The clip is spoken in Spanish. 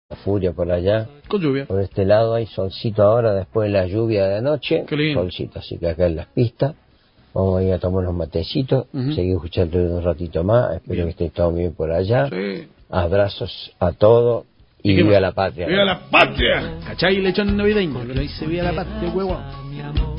furia por allá. Con lluvia. Por este lado hay solcito ahora, después de la lluvia de anoche. Qué lindo. Solcito, así que acá en las pistas. Vamos a ir a tomar unos matecitos, seguir escuchando un ratito más. Espero Bien. que esté todo bien por allá. Sí. Abrazos a todos y viva la patria. ¡Viva la patria! ¿Cachai? Lechón navideño, pero dice viva la patria, huevón.